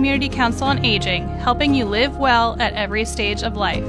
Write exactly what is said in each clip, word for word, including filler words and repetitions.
Community Council on Aging, helping you live well at every stage of life.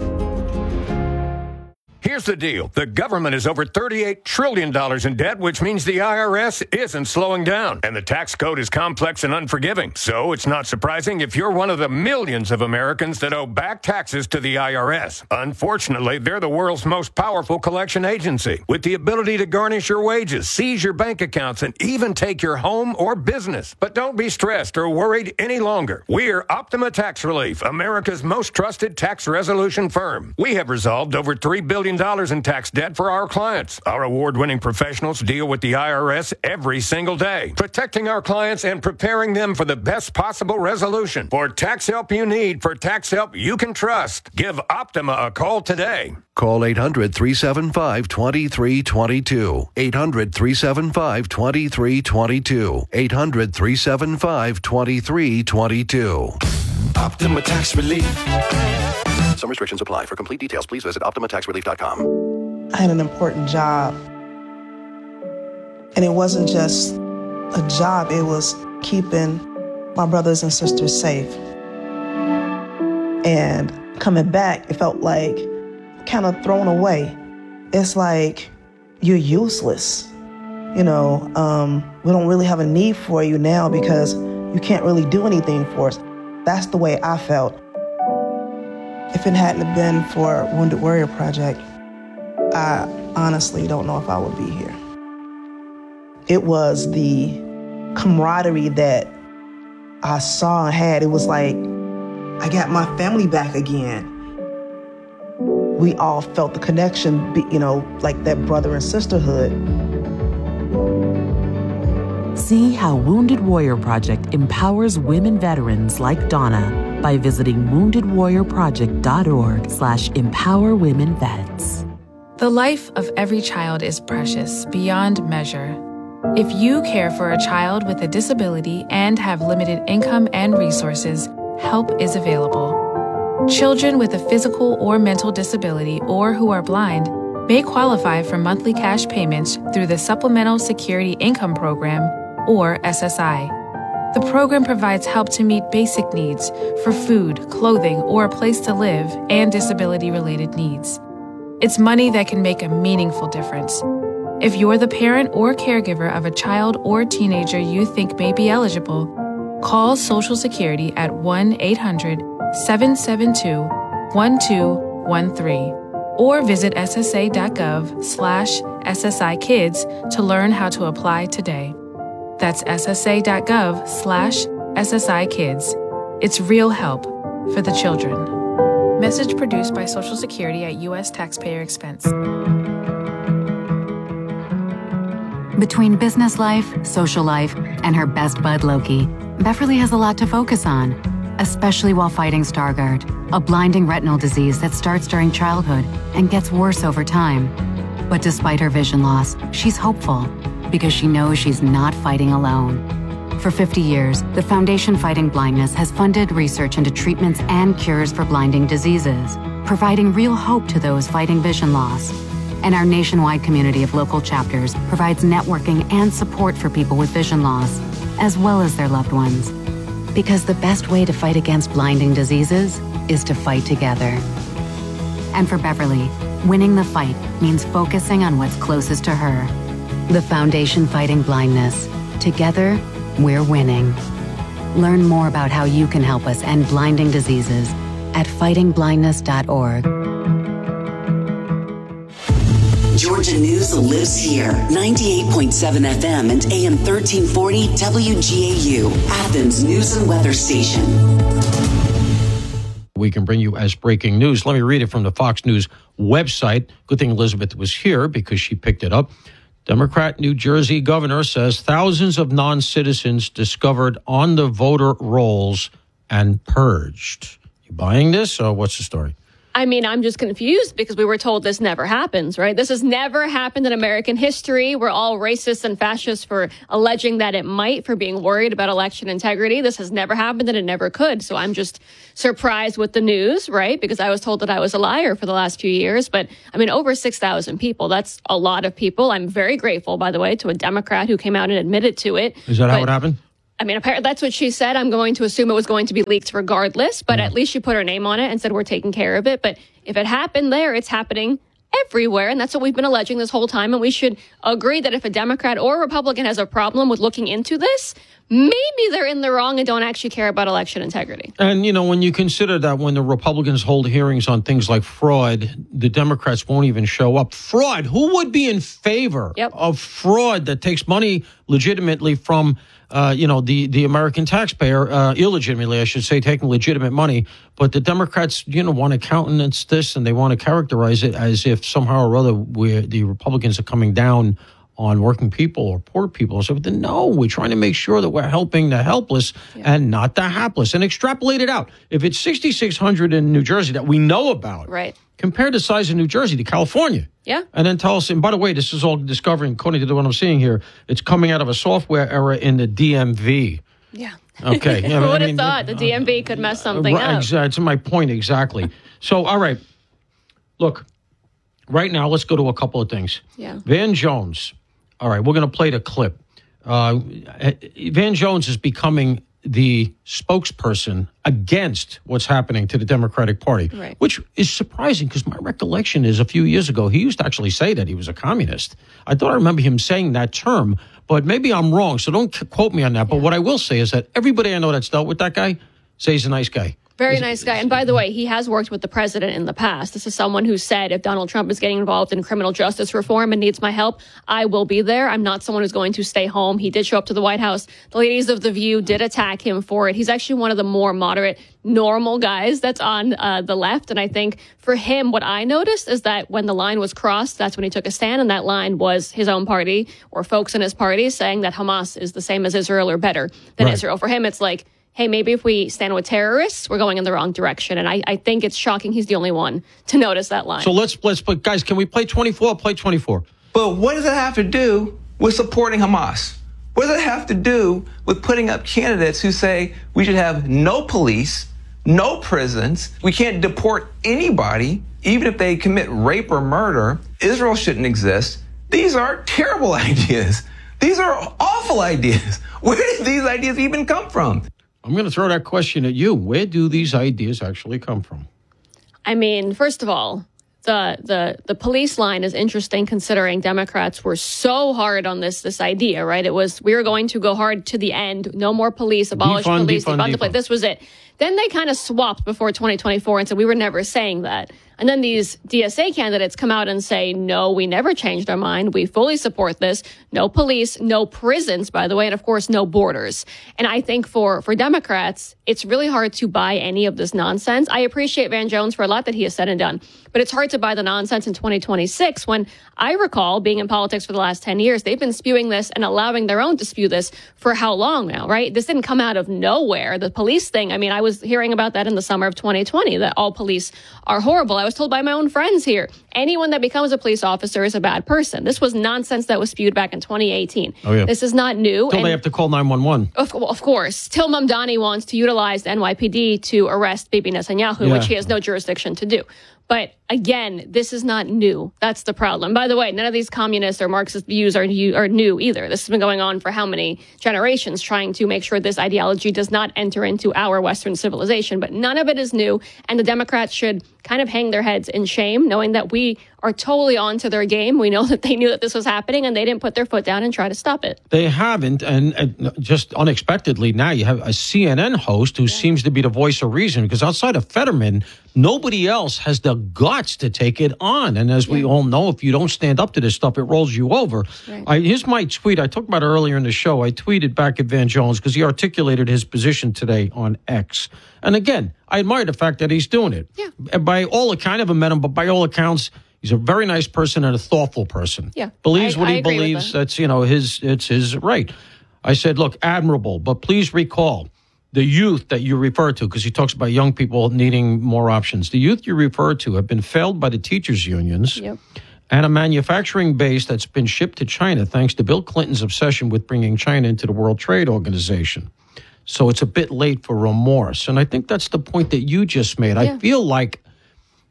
Here's the deal. The government is over thirty-eight trillion dollars in debt, which means the I R S isn't slowing down. And the tax code is complex and unforgiving. So it's not surprising if you're one of the millions of Americans that owe back taxes to the I R S. Unfortunately, they're the world's most powerful collection agency, with the ability to garnish your wages, seize your bank accounts, and even take your home or business. But don't be stressed or worried any longer. We're Optima Tax Relief, America's most trusted tax resolution firm. We have resolved over three billion dollars in tax debt for our clients. Our award-winning professionals deal with the I R S every single day, protecting our clients and preparing them for the best possible resolution. For tax help you need, for tax help you can trust, give Optima a call today. Call eight hundred, three seven five, two three two two. eight hundred, three seven five, two three two two. eight hundred, three seven five, two three two two. Optima Tax Relief. Some restrictions apply. For complete details, please visit optima tax relief dot com. I had an important job. And it wasn't just a job, it was keeping my brothers and sisters safe. And coming back, it felt like kind of thrown away. It's like you're useless. You know, um, we don't really have a need for you now because you can't really do anything for us. That's the way I felt. If it hadn't been for Wounded Warrior Project, I honestly don't know if I would be here. It was the camaraderie that I saw and had. It was like, I got my family back again. We all felt the connection, you know, like that brother and sisterhood. See how Wounded Warrior Project empowers women veterans like Donna by visiting wounded warrior project dot org slash empower women vets. The life of every child is precious beyond measure. If you care for a child with a disability and have limited income and resources, help is available. Children with a physical or mental disability or who are blind may qualify for monthly cash payments through the Supplemental Security Income Program, or S S I. The program provides help to meet basic needs for food, clothing, or a place to live, and disability-related needs. It's money that can make a meaningful difference. If you're the parent or caregiver of a child or teenager you think may be eligible, call Social Security at one eight hundred, seven seven two, one two one three or visit S S A dot gov slash S S I kids to learn how to apply today. That's S S A dot gov slash S S I kids. It's real help for the children. Message produced by Social Security at U S taxpayer expense. Between business life, social life, and her best bud Loki, Beverly has a lot to focus on, especially while fighting Stargardt, a blinding retinal disease that starts during childhood and gets worse over time. But despite her vision loss, she's hopeful because she knows she's not fighting alone. For fifty years, the Foundation Fighting Blindness has funded research into treatments and cures for blinding diseases, providing real hope to those fighting vision loss. And our nationwide community of local chapters provides networking and support for people with vision loss, as well as their loved ones. Because the best way to fight against blinding diseases is to fight together. And for Beverly, winning the fight means focusing on what's closest to her. The Foundation Fighting Blindness. Together, we're winning. Learn more about how you can help us end blinding diseases at fighting blindness dot org. Georgia News lives here. ninety-eight point seven F M and A M thirteen forty W G A U, Athens News and Weather Station. We can bring you as breaking news. Let me read it from the Fox News website. Good thing Elizabeth was here because she picked it up. Democrat New Jersey governor says thousands of non-citizens discovered on the voter rolls and purged. You buying this, or what's the story? I mean, I'm just confused because we were told this never happens, right? This has never happened in American history. We're all racist and fascist for alleging that it might, for being worried about election integrity. This has never happened and it never could. So I'm just surprised with the news, right? Because I was told that I was a liar for the last few years. But I mean, over six thousand people, that's a lot of people. I'm very grateful, by the way, to a Democrat who came out and admitted to it. Is that but, how it happened? I mean, apparently that's what she said. I'm going to assume it was going to be leaked regardless, but Yeah. at least she put her name on it and said we're taking care of it. But if it happened there, it's happening everywhere. And that's what we've been alleging this whole time. And we should agree that if a Democrat or a Republican has a problem with looking into this, maybe they're in the wrong and don't actually care about election integrity. And, you know, when you consider that when the Republicans hold hearings on things like fraud, the Democrats won't even show up. Fraud. Who would be in favor Yep. of fraud that takes money legitimately from, uh, you know, the, the American taxpayer, uh, illegitimately, I should say, taking legitimate money. But the Democrats, you know, want to countenance this and they want to characterize it as if somehow or other we're, the Republicans are coming down on working people or poor people. So then, no, we're trying to make sure that we're helping the helpless and not the hapless, and extrapolate it out. If it's sixty-six hundred in New Jersey that we know about, Right. compare the size of New Jersey to California. Yeah. And then tell us, and by the way, this is all discovering, according to what I'm seeing here, it's coming out of a software era in the D M V. Yeah. Okay. Yeah, Who I would have mean, thought the D M V could mess something Right, up? exa- That's my point exactly. So, all right. Look, right now, let's go to a couple of things. Yeah. Van Jones. All right, we're going to play the clip. Uh, Van Jones is becoming the spokesperson against what's happening to the Democratic Party, Right. which is surprising because my recollection is a few years ago, he used to actually say that he was a communist. I thought I remember him saying that term, but maybe I'm wrong, so don't c- quote me on that. But what I will say is that everybody I know that's dealt with that guy says he's a nice guy. Very nice guy. And by the way, he has worked with the president in the past. This is someone who said, if Donald Trump is getting involved in criminal justice reform and needs my help, I will be there. I'm not someone who's going to stay home. He did show up to the White House. The ladies of The View did attack him for it. He's actually one of the more moderate, normal guys that's on uh, the left. And I think for him, what I noticed is that when the line was crossed, that's when he took a stand. And that line was his own party or folks in his party saying that Hamas is the same as Israel or better than Right. Israel. For him, it's like, hey, maybe if we stand with terrorists, we're going in the wrong direction. And I, I think it's shocking he's the only one to notice that line. So let's, let's, but guys, can we play twenty-four? Play twenty-four. But what does it have to do with supporting Hamas? What does it have to do with putting up candidates who say we should have no police, no prisons, we can't deport anybody, even if they commit rape or murder, Israel shouldn't exist? These are terrible ideas. These are awful ideas. Where did these ideas even come from? I'm going to throw that question at you. Where do these ideas actually come from? I mean, first of all, the the the police line is interesting considering Democrats were so hard on this this idea, right? It was we were going to go hard to the end, no more police, abolish Defund, police, defund, defund the defund. police. This was it. Then they kind of swapped before twenty twenty-four and said we were never saying that. And then these D S A candidates come out and say, no, we never changed our mind. We fully support this. No police, no prisons, by the way, and of course, no borders. And I think for, for Democrats, it's really hard to buy any of this nonsense. I appreciate Van Jones for a lot that he has said and done, but it's hard to buy the nonsense in twenty twenty-six when I recall being in politics for the last ten years. They've been spewing this and allowing their own to spew this for how long now, right? This didn't come out of nowhere. The police thing, I mean, I was hearing about that in the summer of twenty twenty, that all police are horrible. I was told by my own friends here, anyone that becomes a police officer is a bad person. This was nonsense that was spewed back in twenty eighteen. Oh, yeah. This is not new. Until and- they have to call nine one one. Of, well, of course. Till Mamdani wants to utilize the N Y P D to arrest Bibi Netanyahu, Yeah. which he has no jurisdiction to do. But again, this is not new. That's the problem. By the way, none of these communist or Marxist views are new, are new either. This has been going on for how many generations, trying to make sure this ideology does not enter into our Western civilization. But none of it is new. And the Democrats should kind of hang their heads in shame, knowing that we are totally onto their game. We know that they knew that this was happening and they didn't put their foot down and try to stop it. They haven't, and, and just unexpectedly now you have a C N N host who seems to be the voice of reason, because outside of Fetterman, nobody else has the guts to take it on. And as we all know, if you don't stand up to this stuff, it rolls you over. Right. I, here's my tweet. I talked about it earlier in the show. I tweeted back at Van Jones because he articulated his position today on X. And again, I admire the fact that he's doing it. Yeah. And by all, I kind of met him, but by all accounts, he's a very nice person and a thoughtful person. Yeah. Believes I- what I he agree with believes. that. That's, you know, his, it's his right. I said, look, admirable, but please recall the youth that you refer to, because he talks about young people needing more options. The youth you refer to have been failed by the teachers' unions Yep. and a manufacturing base that's been shipped to China thanks to Bill Clinton's obsession with bringing China into the World Trade Organization. So it's a bit late for remorse. And I think that's the point that you just made. Yeah. I feel like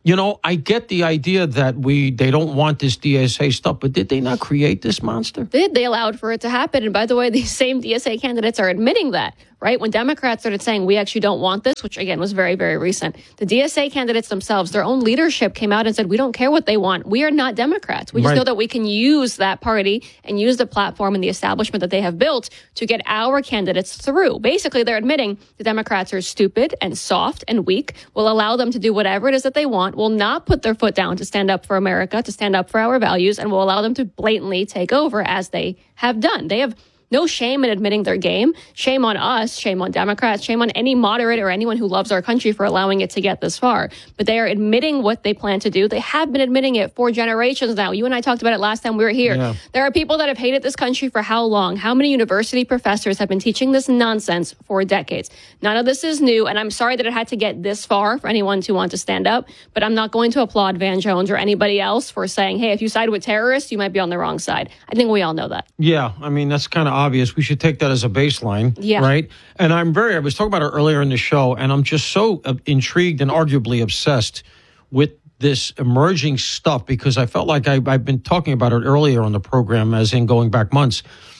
You know, I get the idea that we they don't want this D S A stuff, but did they not create this monster? They, they allowed for it to happen. And by the way, these same D S A candidates are admitting that, right? When Democrats started saying, we actually don't want this, which again was very, very recent, the D S A candidates themselves, their own leadership came out and said, we don't care what they want. We are not Democrats. We just Right. know that we can use that party and use the platform and the establishment that they have built to get our candidates through. Basically, they're admitting the Democrats are stupid and soft and weak, will allow them to do whatever it is that they want, will not put their foot down to stand up for America, to stand up for our values, and will allow them to blatantly take over as they have done. They have no shame in admitting their game. Shame on us, shame on Democrats, shame on any moderate or anyone who loves our country for allowing it to get this far. But they are admitting what they plan to do. They have been admitting it for generations now. You and I talked about it last time we were here. Yeah. There are people that have hated this country for how long? How many university professors have been teaching this nonsense for decades? None of this is new, and I'm sorry that it had to get this far for anyone to want to stand up, but I'm not going to applaud Van Jones or anybody else for saying, hey, if you side with terrorists, you might be on the wrong side. I think we all know that. Yeah, I mean, that's kind of obvious. We should take that as a baseline, Yeah. right? And I'm very, I was talking about it earlier in the show, and I'm just so uh, intrigued and arguably obsessed with this emerging stuff because I felt like I, I've been talking about it earlier on the program, as in going back months,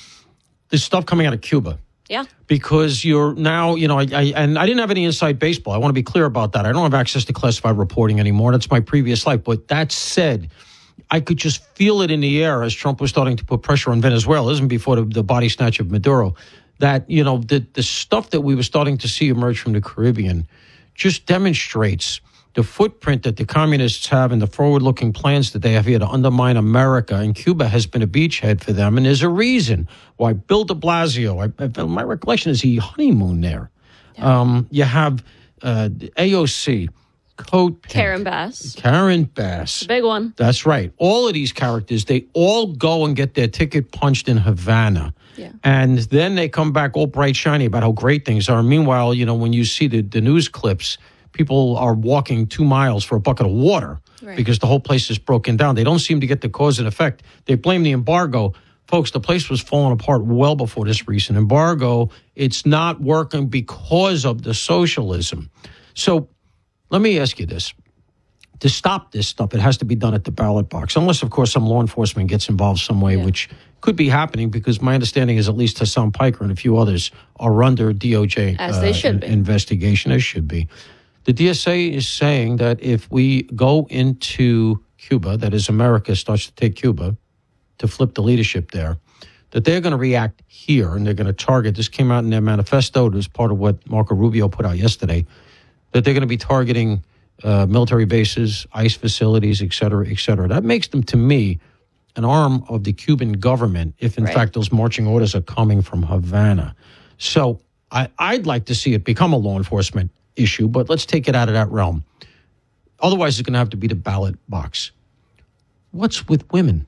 this stuff coming out of Cuba. Yeah. Because you're now, you know, I, I and I didn't have any inside baseball. I want to be clear about that. I don't have access to classified reporting anymore. That's my previous life. But that said, I could just feel it in the air as Trump was starting to put pressure on Venezuela, isn't before the, the body snatch of Maduro, that, you know, the, the stuff that we were starting to see emerge from the Caribbean just demonstrates the footprint that the communists have and the forward-looking plans that they have here to undermine America. And Cuba has been a beachhead for them. And there's a reason why Bill de Blasio, I, I, my recollection is he honeymooned there. Yeah. Um, you have uh, A O C, Coat Pink, Karen Bass. Karen Bass. Big one. That's right. All of these characters, they all go and get their ticket punched in Havana. Yeah. And then they come back all bright, shiny about how great things are. Meanwhile, you know, when you see the, the news clips, people are walking two miles for a bucket of water right. because the whole place is broken down. They don't seem to get the cause and effect. They blame the embargo. Folks, the place was falling apart well before this recent embargo. It's not working because of the socialism. So let me ask you this. To stop this stuff, it has to be done at the ballot box, unless, of course, some law enforcement gets involved some way, yeah. which could be happening because my understanding is at least Hassan Piker and a few others are under D O J as they uh, should be. investigation, as should be. The D S A is saying that if we go into Cuba, that is, America starts to take Cuba to flip the leadership there, that they're going to react here and they're going to target. This came out in their manifesto. It was part of what Marco Rubio put out yesterday, that they're going to be targeting uh, military bases, ICE facilities, et cetera, et cetera. That makes them, to me, an arm of the Cuban government if, in right. fact, those marching orders are coming from Havana. So I, I'd like to see it become a law enforcement issue, but let's take it out of that realm. Otherwise, it's going to have to be the ballot box. What's with women?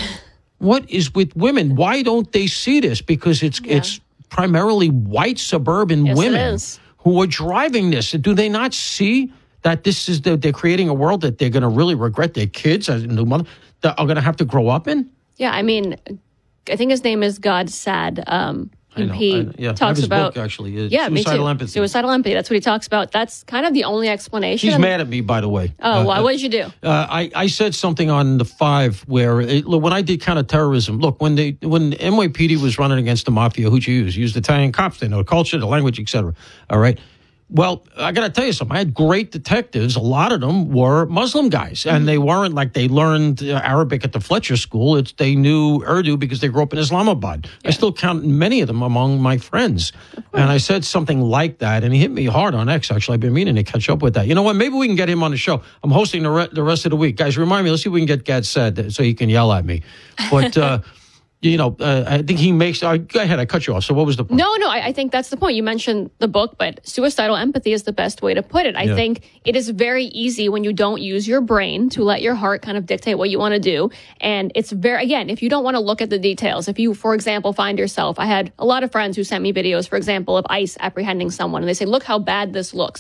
What is with women? Why don't they see this? Because it's yeah. it's primarily white suburban yes, women who are driving this. Do they not see that this is the, they're creating a world that they're going to really regret their kids as a new mother that are going to have to grow up in? Yeah, I mean, I think his name is God Sad. Um, I know, he I know. Yeah, talks his about book, actually, uh, yeah, suicidal me too. empathy. Suicidal empathy. That's what he talks about. That's kind of the only explanation. He's mad at me, by the way. Oh, uh, why? What did you do? Uh, I, I said something on the five where it, when I did counterterrorism. Look, when they when N Y P D was running against the mafia, who'd you use? You used Italian cops. They know the culture, the language, et cetera. All right. Well, I got to tell you something. I had great detectives. A lot of them were Muslim guys, and they weren't like they learned uh, Arabic at the Fletcher School. It's they knew Urdu because they grew up in Islamabad. Yeah. I still count many of them among my friends. And I said something like that, and he hit me hard on X, actually. I've been meaning to catch up with that. You know what? Maybe we can get him on the show. I'm hosting the, re- the rest of the week. Guys, remind me. Let's see if we can get Gad said so he can yell at me. But... Uh, You know, uh, I think he makes... Uh, go ahead, I cut you off. So what was the point? No, no, I, I think that's the point. You mentioned the book, but suicidal empathy is the best way to put it. I yeah. think it is very easy when you don't use your brain to let your heart kind of dictate what you want to do. And it's very... Again, if you don't want to look at the details, if you, for example, find yourself... I had a lot of friends who sent me videos, for example, of ICE apprehending someone, and they say, look how bad this looks.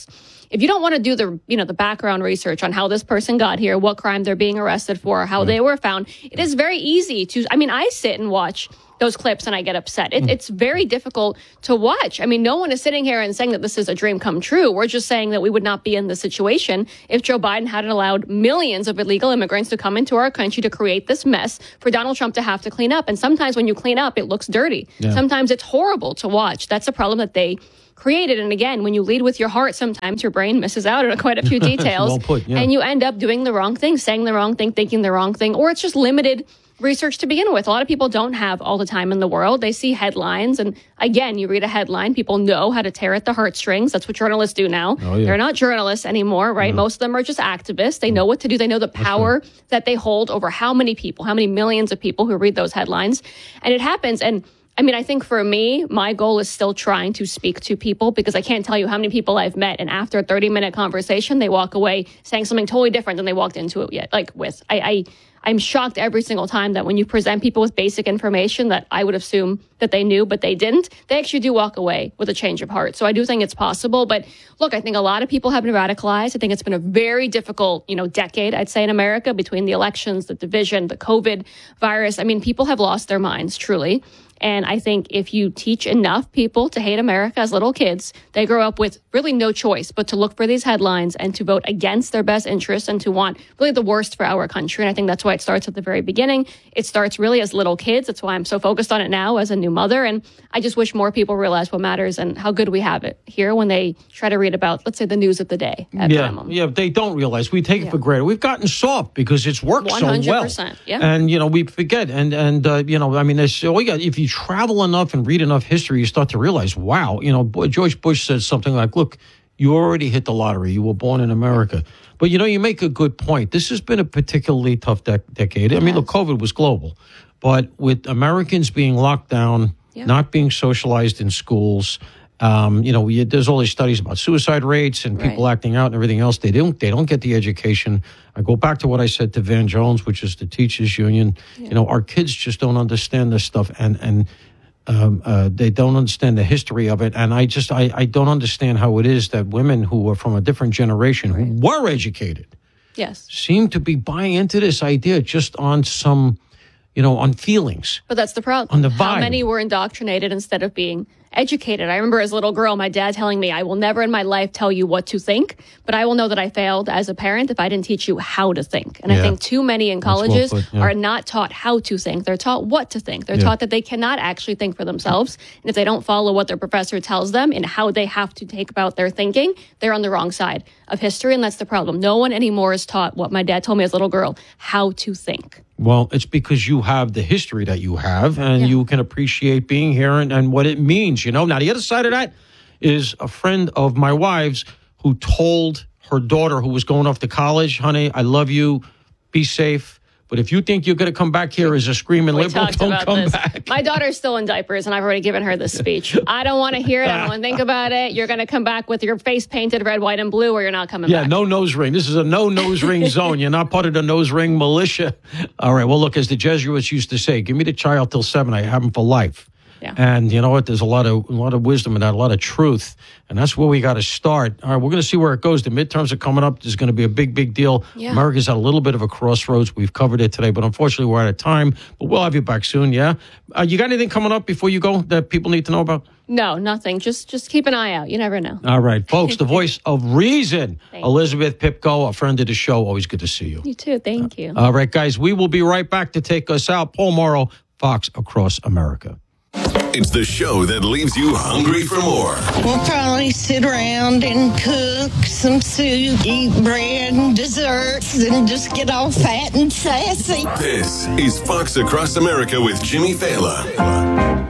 if you don't want to do the, you know, the background research on how this person got here, what crime they're being arrested for, how they were found, it is very easy to, I mean, I sit and watch those clips and I get upset. It, it's very difficult to watch. I mean, no one is sitting here and saying that this is a dream come true. We're just saying that we would not be in this situation if Joe Biden hadn't allowed millions of illegal immigrants to come into our country to create this mess for Donald Trump to have to clean up. And sometimes when you clean up, it looks dirty. Yeah. Sometimes it's horrible to watch. That's a problem that they created. And again, when you lead with your heart, sometimes your brain misses out on quite a few details. Well put, yeah. And you end up doing the wrong thing, saying the wrong thing, thinking the wrong thing, or it's just limited research to begin with. A lot of people don't have all the time in the world. They see headlines. And again, you read a headline, people know how to tear at the heartstrings. That's what journalists do now. Oh, yeah. They're not journalists anymore, right? Mm-hmm. Most of them are just activists. They know what to do. They know the power right. that they hold over how many people, how many millions of people who read those headlines. And it happens. And I mean, I think for me, my goal is still trying to speak to people because I can't tell you how many people I've met. And after a thirty minute conversation, they walk away saying something totally different than they walked into it yet, like with. I, I I'm shocked every single time that when you present people with basic information that I would assume that they knew, but they didn't, they actually do walk away with a change of heart. So I do think it's possible. But look, I think a lot of people have been radicalized. I think it's been a very difficult, you know, decade, I'd say, in America between the elections, the division, the COVID virus. I mean, people have lost their minds, truly. And I think if you teach enough people to hate America as little kids, they grow up with really no choice but to look for these headlines and to vote against their best interests and to want really the worst for our country. And I think that's why it starts at the very beginning. It starts really as little kids. That's why I'm so focused on it now as a new mother. And I just wish more people realize what matters and how good we have it here when they try to read about, let's say, the news of the day at yeah, minimum. Yeah, they don't realize. We take it yeah. for granted. We've gotten soft because it's worked one hundred percent, so well. Yeah. And, you know, we forget. And, and uh, you know, I mean, there's, oh, yeah, if you travel enough and read enough history, you start to realize, wow, you know, George Bush said something like, look, you already hit the lottery. You were born in America. But, you know, you make a good point. This has been a particularly tough de- decade. I mean, look, COVID was global. But with Americans being locked down, yeah. not being socialized in schools, um, you know, we, there's all these studies about suicide rates and people right. acting out and everything else. They don't, they don't get the education. I go back to what I said to Van Jones, which is the teachers union. Yeah. You know, our kids just don't understand this stuff. And, and, Um, uh, they don't understand the history of it. And I just, I, I don't understand how it is that women who are from a different generation, right. who were educated, yes, seem to be buying into this idea just on some, you know, on feelings. But that's the problem. On the vibe. How many were indoctrinated instead of being educated? I remember as a little girl, my dad telling me, I will never in my life tell you what to think, but I will know that I failed as a parent if I didn't teach you how to think. And yeah. I think too many in colleges well put, yeah. are not taught how to think. They're taught what to think. They're yeah. taught that they cannot actually think for themselves. And if they don't follow what their professor tells them and how they have to take about their thinking, they're on the wrong side of history. And that's the problem. No one anymore is taught what my dad told me as a little girl, how to think. Well, it's because you have the history that you have and Yeah. you can appreciate being here and, and what it means, you know. Now, the other side of that is a friend of my wife's who told her daughter who was going off to college, honey, I love you, be safe. But if you think you're going to come back here as a screaming We liberal, talked don't about come this. back. My daughter's still in diapers, and I've already given her this speech. I don't want to hear it. I don't want to think about it. You're going to come back with your face painted red, white, and blue, or you're not coming Yeah, back. no nose ring. This is a no nose ring zone. You're not part of the nose ring militia. All right. Well, look, as the Jesuits used to say, give me the child till seven. I have him for life. Yeah. And you know what? There's a lot of a lot of wisdom in that, a lot of truth, and that's where we got to start. All right, we're going to see where it goes. The midterms are coming up. There's going to be a big, big deal. Yeah. America's at a little bit of a crossroads. We've covered it today, but unfortunately, we're out of time. But we'll have you back soon. Yeah. Uh, you got anything coming up before you go that people need to know about? No, nothing. Just just keep an eye out. You never know. All right, folks. The voice of reason, Thank Elizabeth Pipko, a friend of the show. Always good to see you. You too. Thank you. All right, guys. We will be right back to take us out. Paul Morrow, Fox Across America. It's the show that leaves you hungry for more. We'll probably sit around and cook some soup, eat bread and desserts, and just get all fat and sassy. This is Fox Across America with Jimmy Fallon.